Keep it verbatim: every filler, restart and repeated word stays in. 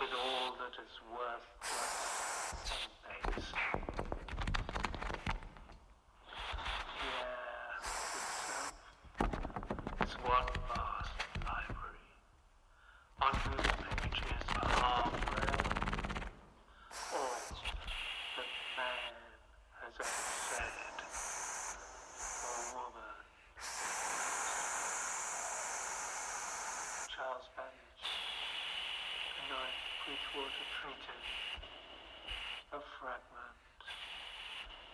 with all that is worthless and base. Yeah, itself is one vast library on whose pages are read all that man has ever said or woman. Charles Babbage, The Ninth Bridgewater Treatise, a fragment.